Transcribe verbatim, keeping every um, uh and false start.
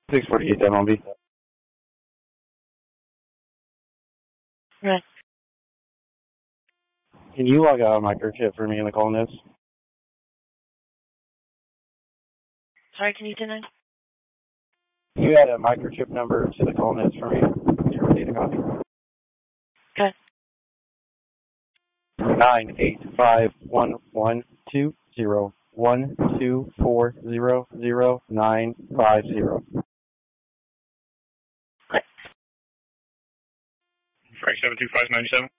six forty-eight M L B. Right. Can you log out a microchip for me in the call notes? Sorry, can you do that? You add a microchip number to the call notes for me. Your data copy. Okay. Nine eight five one one two zero one two four zero zero nine five zero. Okay. Frank seven two five nine seven.